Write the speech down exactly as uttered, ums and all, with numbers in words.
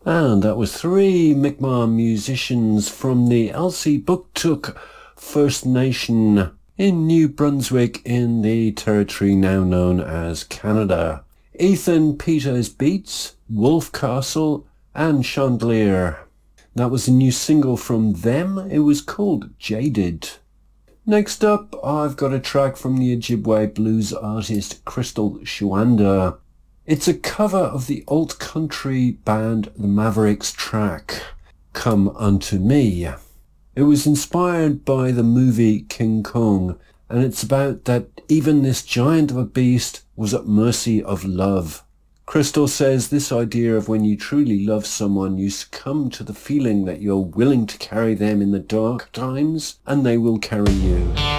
And that was three Mi'kmaq musicians from the Elsipogtog First Nation in New Brunswick in the territory now known as Canada. Ethan Peters Beats, Wolf Castle and Chandelier. That was a new single from them. It was called Jaded. Next up, I've got a track from the Ojibwe blues artist Crystal Shwanda. It's a cover of the alt country band The Mavericks track, Come Unto Me. It was inspired by the movie King Kong, and it's about that even this giant of a beast was at mercy of love. Crystal says this idea of when you truly love someone, you succumb to the feeling that you're willing to carry them in the dark times, and they will carry you.